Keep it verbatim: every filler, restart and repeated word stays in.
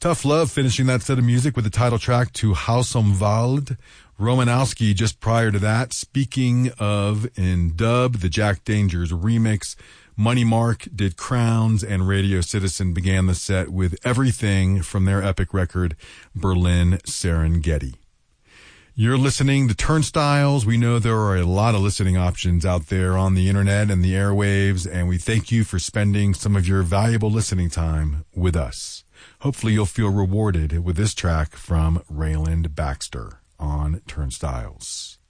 Tough Love finishing that set of music with the title track to Haus am Wald. Romanowski just prior to that. Speaking of in dub, the Jack Dangers remix. Money Mark did Crowns, and Radio Citizen began the set with Everything from their epic record, Berlin Serengeti. You're listening to Turnstiles. We know there are a lot of listening options out there on the internet and the airwaves, and we thank you for spending some of your valuable listening time with us. Hopefully you'll feel rewarded with this track from Rayland Baxter on Turnstiles.